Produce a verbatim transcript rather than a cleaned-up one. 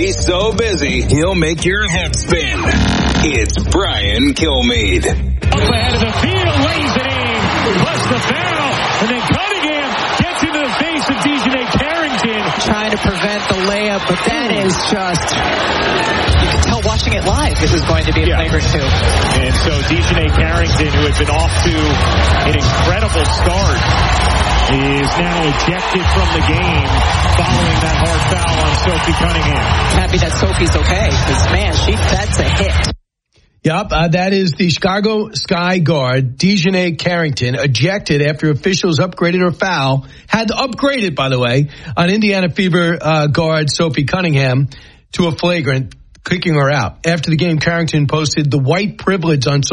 He's so busy, he'll make your head spin. It's Brian Kilmeade. Up ahead of the field, lays it in, plus the foul, and then Cunningham gets into the face of Dejanay Carrington. Trying to prevent the layup, but that is just, you can tell watching it live, this is going to be a yeah. flagrant two. And so Dejanay Carrington, who had been off to an incredible start, is now ejected from the game following that hard foul on Sophie Cunningham. Happy that Sophie's okay, because man, she that's a hit. Yep, uh, that is the Chicago Sky guard, Dejanay Carrington, ejected after officials upgraded her foul. Had to upgrade it, by the way, on Indiana Fever uh, guard Sophie Cunningham to a flagrant, kicking her out. After the game, Carrington posted the white privilege on social